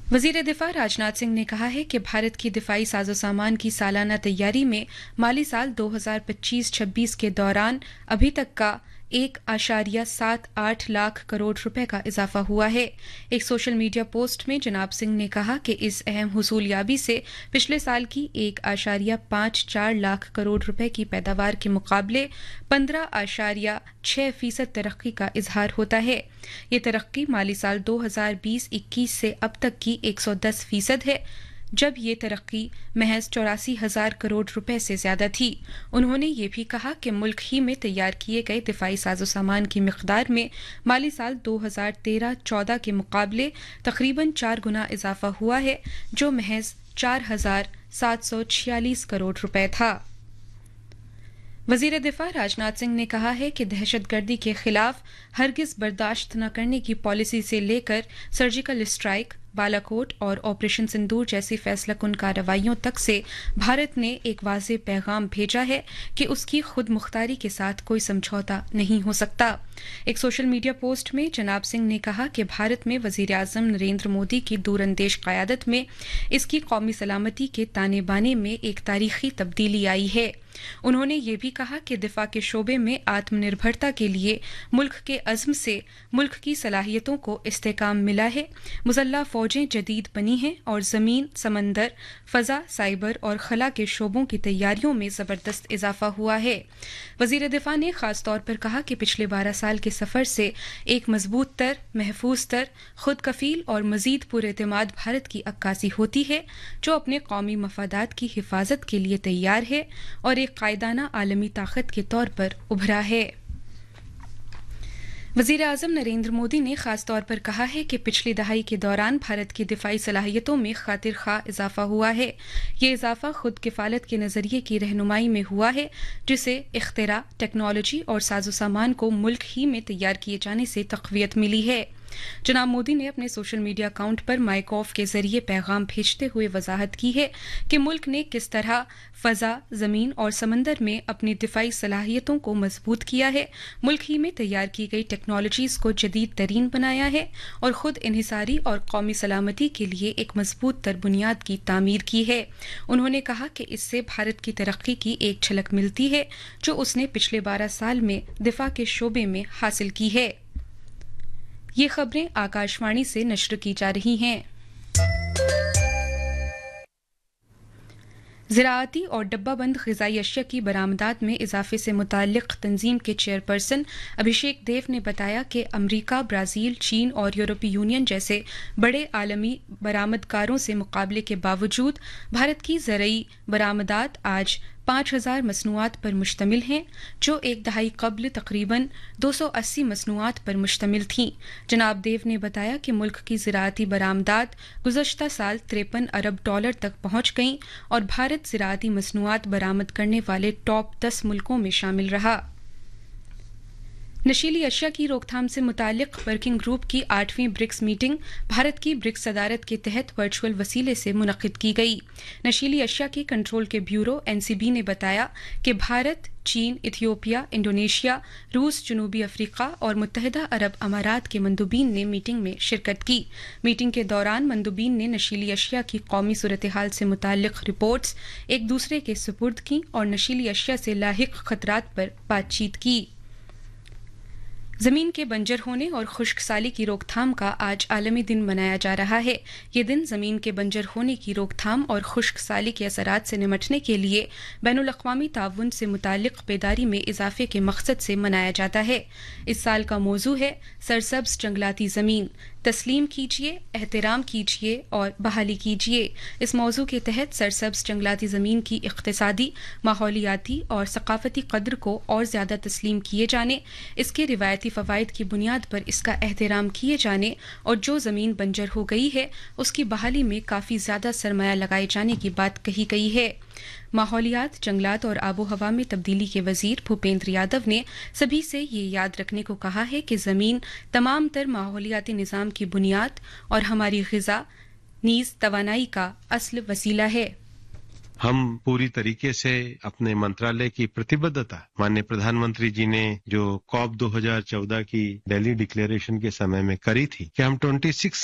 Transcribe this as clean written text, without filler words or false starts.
वजीर दिफा राजनाथ सिंह ने कहा है कि भारत की दिफाई साजो सामान की सालाना तैयारी में माली साल 2025-26 के दौरान अभी तक का 1.78 लाख करोड़ रुपए का इजाफा हुआ है। एक सोशल मीडिया पोस्ट में जनाब सिंह ने कहा कि इस अहम हुसूलियाबी से पिछले साल की 1.54 लाख करोड़ रुपए की पैदावार के मुकाबले 15.6% तरक्की का इजहार होता है। ये तरक्की माली साल 2020-21 से अब तक की 110% है, जब ये तरक्की महज 84,000 करोड़ रुपए से ज्यादा थी। उन्होंने ये भी कहा कि मुल्क ही में तैयार किए गए दिफाई साजो सामान की मिकदार में माली साल 2013-14 के मुकाबले तकरीबन 4 गुना इजाफा हुआ है, जो महज 4,746 करोड़ रुपए था। वजीर दिफा राजनाथ सिंह ने कहा है कि दहशतगर्दी के खिलाफ हरगिज बर्दाश्त न करने की पॉलिसी से लेकर सर्जिकल स्ट्राइक, बालाकोट और ऑपरेशन सिंदूर जैसी फैसलाकुन कार्रवाइयों तक से भारत ने एक वाज़ेह पैगाम भेजा है कि उसकी खुद मुख्तारी के साथ कोई समझौता नहीं हो सकता। एक सोशल मीडिया पोस्ट में जनाब सिंह ने कहा कि भारत में वजीर आज़म नरेंद्र मोदी की दूरअंदेश क़यादत में इसकी कौमी सलामती के ताने बाने में एक तारीखी तब्दीली आई है। उन्होंने ये भी कहा कि दिफा के शोबे में आत्मनिर्भरता के लिए मुल्क के अज़्म से मुल्क की सलाहियतों को इस्तेकाम मिला है। मुज़ल्ला फौजें जदीद बनी हैं और ज़मीन, समंदर, फ़ज़ा, साइबर और खला के शोबों की तैयारियों में ज़बरदस्त इजाफा हुआ है। वज़ीर दिफा ने ख़ास तौर पर कहा कि पिछले 12 साल के सफ़र से एक मजबूत तर, महफूज तर, खुद कफील और मज़ीद पुरएतमाद भारत की अक्कासी होती है, जो अपने कौमी मफादात की हिफाजत के लिए तैयार है और एक कायदाना आलमी ताकत के तौर पर उभरा है। वज़ीर आज़म नरेंद्र मोदी ने खास तौर पर कहा है कि पिछली दहाई के दौरान भारत की दिफाई सलाहियतों में खातिर खा इजाफा हुआ है। ये इजाफा खुद किफ़ालत के नज़रिए की रहनुमाई में हुआ है, जिसे इख्तिरा, टेक्नोलॉजी और साजो सामान को मुल्क ही में तैयार किए जाने से तक़वियत मिली है। जनाब मोदी ने अपने सोशल मीडिया अकाउंट पर माइकॉफ के जरिए पैगाम भेजते हुए वजाहत की है कि मुल्क ने किस तरह फ़ज़ा, ज़मीन और समंदर में अपनी दिफाई सलाहियतों को मजबूत किया है, मुल्क ही में तैयार की गई टेक्नोलॉजीज़ को जदीद तरीन बनाया है और खुद इन्हिसारी और कौमी सलामती के लिए एक मजबूत तर बुनियाद की तामीर की है। उन्होंने कहा कि इससे भारत की तरक्की की एक झलक मिलती है, जो उसने पिछले 12 साल में दिफा के शोबे में हासिल की है। ये खबरें आकाशवाणी से नश्र की जा रही हैं। ज़राअती और डब्बाबंद ग़िज़ाई अशिया की बरामदात में इजाफे से मुताल्लिक़ तंजीम के चेयरपर्सन अभिषेक देव ने बताया कि अमरीका, ब्राज़ील, चीन और यूरोपीय यूनियन जैसे बड़े आलमी बरामदकारों से मुकाबले के बावजूद भारत की ज़रई बरामदात आज 5,000 मसनूआत पर मुश्तमिल हैं, जो एक दहाई कबल तकरीबन 280 मसनूआत पर मुश्तमिल थीं। जनाब देव ने बताया कि मुल्क की ज़राअती बरामदात गुज़श्ता साल $53 अरब तक पहुंच गईं और भारत ज़राअती मसनूआत बरामद करने वाले टॉप 10 मुल्कों में शामिल रहा। नशीली अशिया की रोकथाम से मुताल्लिक़ वर्किंग ग्रुप की 8वीं ब्रिक्स मीटिंग भारत की ब्रिक्स सदारत के तहत वर्चुअल वसीले से मुनक़िद की गई। नशीली अशिया के कंट्रोल के ब्यूरो NCB ने बताया कि भारत, चीन, इथियोपिया, इंडोनेशिया, रूस, जनूबी अफ्रीका और मुत्तहिदा अरब अमारात के मंदूबीन ने मीटिंग में शिरकत की। मीटिंग के दौरान मंदूबीन ने नशीली अशिया की कौमी सूरत हाल से मुताल्लिक़ रिपोर्ट्स एक दूसरे के सुपुर्द की और नशीली अशिया से लाहिक खतरात पर बातचीत की। ज़मीन के बंजर होने और खुश्क साली की रोकथाम का आज आलमी दिन मनाया जा रहा है। ये दिन ज़मीन के बंजर होने की रोकथाम और खुश्क साली के असरात से निमटने के लिए बैनुल अक़वामी ताउन से मुताल्लिक़ बेदारी में इजाफे के मकसद से मनाया जाता है। इस साल का मौजू है सरसब्ज़ जंगलाती ज़मीन, तस्लीम कीजिए, एहतराम कीजिए और बहाली कीजिए। इस मौजू के तहत सरसब्ज़ जंगलाती ज़मीन की इक़्तिसादी, माहौलियाती और सक़ाफ़ती क़द्र को और ज़्यादा तस्लीम किए जाने, इसके रिवायती फ़वाइद की बुनियाद पर इसका एहतराम किए जाने और जो ज़मीन बंजर हो गई है उसकी बहाली में काफ़ी ज़्यादा सरमाया लगाए जाने की बात कही गई है। माहौलियात, जंगलात और आबो हवा में तब्दीली के वजीर भूपेंद्र यादव ने सभी से ये याद रखने को कहा है कि ज़मीन तमाम तर माहौलियाती निज़ाम की बुनियाद और हमारी ग़िज़ा नीज़ तवानाई का असल वसीला है। हम पूरी तरीके से अपने मंत्रालय की प्रतिबद्धता माननीय प्रधानमंत्री जी ने जो COP 2014 की दिल्ली डिक्लेरेशन के समय में करी थी कि हम 26